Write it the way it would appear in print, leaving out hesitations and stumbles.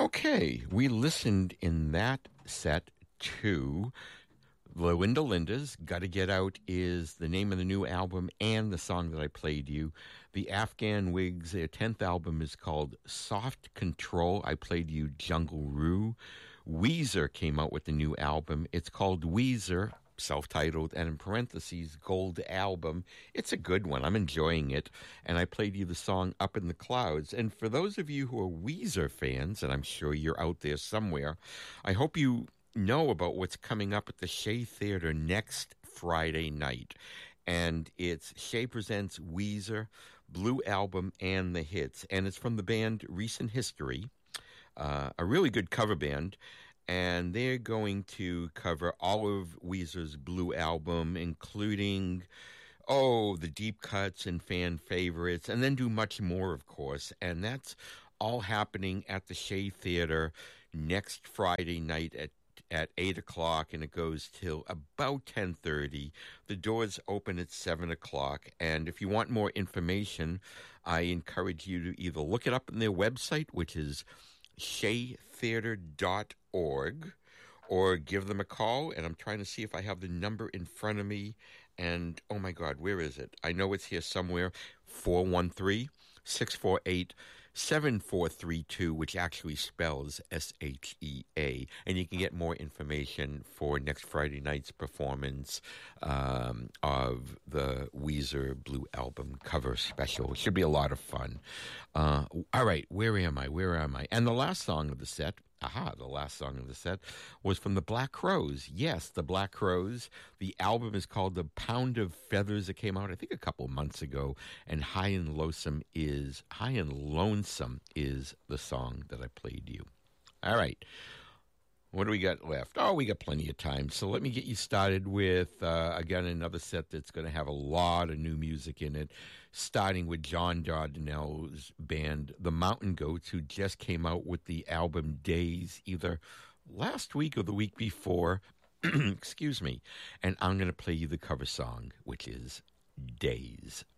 Okay, we listened in that set to the Linda Lindas. Gotta Get Out is the name of the new album and the song that I played you. The Afghan Wigs, their 10th album is called Soft Control. I played you Jungle Roo. Weezer came out with the new album. It's called Weezer, self-titled, and in parentheses, Gold Album. It's a good one. I'm enjoying it. And I played you the song Up in the Clouds. And for those of you who are Weezer fans, and I'm sure you're out there somewhere, I hope you know about what's coming up at the Shea Theater next Friday night. And it's Shea Presents Weezer, Blue Album, and the Hits. And it's from the band Recent History, a really good cover band. And they're going to cover all of Weezer's Blue Album, including, the deep cuts and fan favorites, and then do much more, of course. And that's all happening at the Shea Theater next Friday night at 8 o'clock, and it goes till about 10:30. The doors open at 7 o'clock, and if you want more information, I encourage you to either look it up on their website, which is sheatheater.org, or give them a call, and I'm trying to see if I have the number in front of me, and oh my God, where is it? I know it's here somewhere, 413-648-7432, which actually spells SHEA, and you can get more information for next Friday night's performance of the Weezer Blue Album cover special. It should be a lot of fun. All right, where am I? And the last song of the set, was from the Black Crowes. Yes, the Black Crowes. The album is called The Pound of Feathers. It came out, I think, a couple months ago. And High and Lonesome is the song that I played you. All right. What do we got left? Oh, we got plenty of time. So let me get you started with, again, another set that's going to have a lot of new music in it, starting with John Dardanel's band, The Mountain Goats, who just came out with the album Days, either last week or the week before. Excuse me. And I'm going to play you the cover song, which is Days.